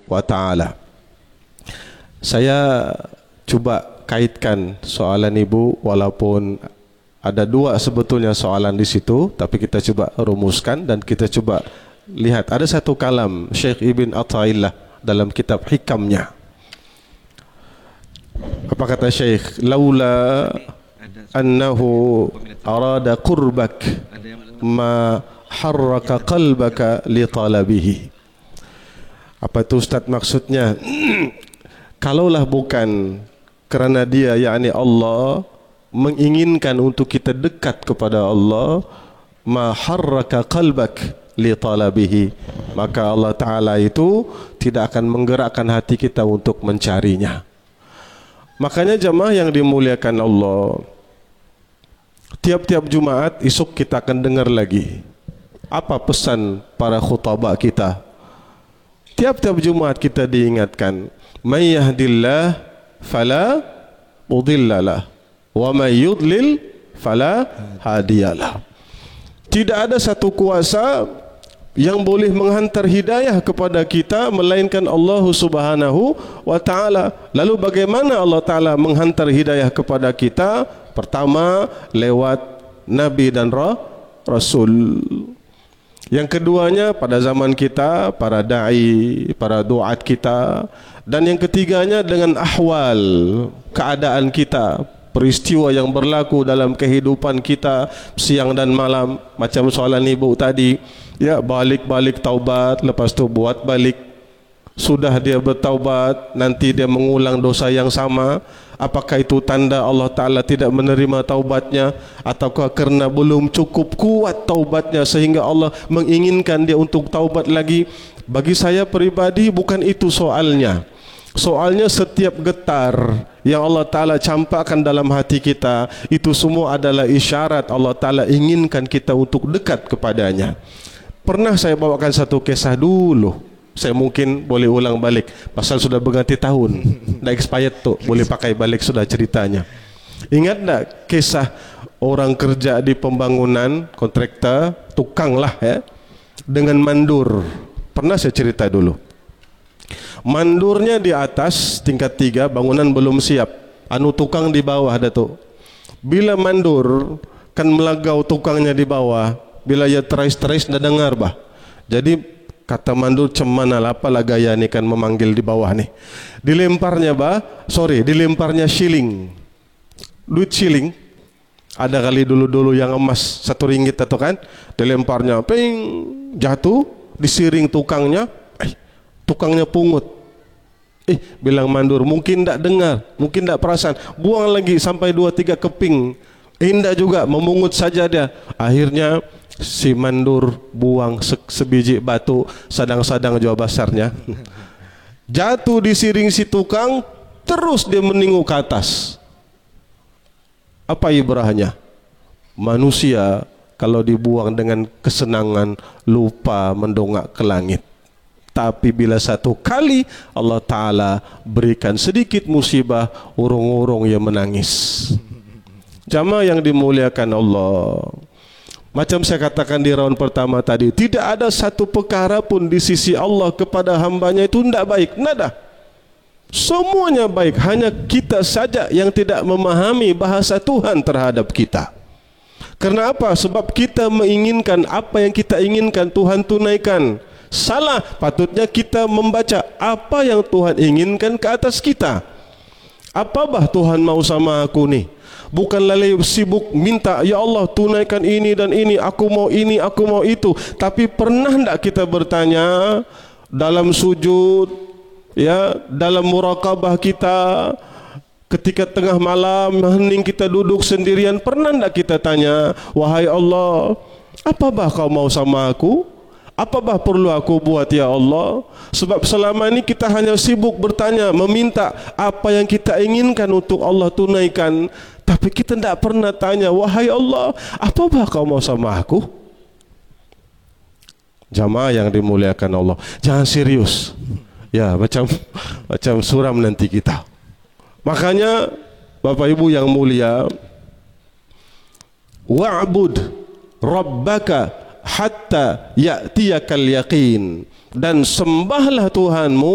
wa ta'ala. Saya cuba kaitkan soalan ibu, walaupun ada dua sebetulnya soalan di situ, tapi kita coba rumuskan dan kita coba lihat. Ada satu kalam Syekh Ibn Athaillah dalam kitab Hikamnya. Apa kata Syekh? Laula annahu arada qurbak ma harraka qalbaka li talabihi. Apa itu Ustaz maksudnya? Kalaulah bukan kerana dia, yakni Allah, menginginkan untuk kita dekat kepada Allah, ma harraka qalbak li talabihi, maka Allah Ta'ala itu tidak akan menggerakkan hati kita untuk mencarinya. Makanya jemaah yang dimuliakan Allah, tiap-tiap Jumaat esok kita akan dengar lagi apa pesan para khutbah kita. Tiap-tiap Jumaat kita diingatkan, may yahdillah fala mudhillalah wa may yudlil fala hadiyalah. Tidak ada satu kuasa yang boleh menghantar hidayah kepada kita melainkan Allah Subhanahu wa ta'ala. Lalu bagaimana Allah Ta'ala menghantar hidayah kepada kita? Pertama, lewat Nabi dan Rasul. Yang keduanya pada zaman kita, para da'i, para duat kita. Dan yang ketiganya dengan ahwal, keadaan kita, peristiwa yang berlaku dalam kehidupan kita siang dan malam. Macam soalan ibu tadi, ya, balik-balik taubat, lepas tu buat balik. Sudah dia bertaubat, nanti dia mengulang dosa yang sama. Apakah itu tanda Allah Ta'ala tidak menerima taubatnya, ataukah kerana belum cukup kuat taubatnya sehingga Allah menginginkan dia untuk taubat lagi? Bagi saya peribadi bukan itu soalnya. Soalnya setiap getar yang Allah Ta'ala campakkan dalam hati kita, itu semua adalah isyarat Allah Ta'ala inginkan kita untuk dekat kepadanya. Pernah saya bawakan satu kisah dulu. Saya mungkin boleh ulang balik, pasal sudah berganti tahun, dah expired tu, boleh pakai balik sudah ceritanya. Ingat tak kisah orang kerja di pembangunan, kontraktor, tukang lah ya, dengan mandur? Pernah saya cerita dulu. Mandurnya di atas tingkat 3, bangunan belum siap, tukang di bawah ada tu. Bila mandur kan melagau tukangnya di bawah, bila ia terais-terais dah dengar bah. Jadi kata mandur, cemana lah apalah gaya ni kan memanggil di bawah ni. Dilemparnya dilemparnya shilling, duit shilling. Ada kali dulu-dulu yang emas 1 ringgit atau kan, dilemparnya, ping, jatuh, disiring tukangnya, tukangnya pungut. Bilang mandur, mungkin tak dengar, mungkin tak perasan, buang lagi sampai 2-3 keping, indah juga, memungut saja dia. Akhirnya si mandur buang sebiji batu, sadang-sadang jauh besarnya. Jatuh di siring si tukang, terus dia menengok ke atas. Apa ibrahnya? Manusia kalau dibuang dengan kesenangan lupa mendongak ke langit. Tapi bila satu kali Allah Ta'ala berikan sedikit musibah, urung-urung yang menangis. Jamaah yang dimuliakan Allah, macam saya katakan di round pertama tadi, tidak ada satu perkara pun di sisi Allah kepada hambanya itu tidak baik. Nada. Semuanya baik. Hanya kita saja yang tidak memahami bahasa Tuhan terhadap kita. Karena apa? Sebab kita menginginkan apa yang kita inginkan Tuhan tunaikan. Salah. Patutnya kita membaca apa yang Tuhan inginkan ke atas kita. Apa bah Tuhan mau sama aku ni? Bukan lalu sibuk minta, ya Allah tunaikan ini dan ini, aku mau ini, aku mau itu. Tapi pernah tak kita bertanya dalam sujud, ya, dalam muraqabah kita, ketika tengah malam hening kita duduk sendirian, pernah tak kita tanya, wahai Allah, apa bah kau mau sama aku? Apa bah perlu aku buat ya Allah? Sebab selama ini kita hanya sibuk bertanya, meminta apa yang kita inginkan untuk Allah tunaikan. Tapi kita tidak pernah tanya, wahai Allah, apa bah kau mau sama aku? Jamaah yang dimuliakan Allah, jangan serius. Ya, macam suram nanti kita. Makanya Bapak Ibu yang mulia, wa'bud rabbaka hatta ya'tiyakal yaqin, dan sembahlah Tuhanmu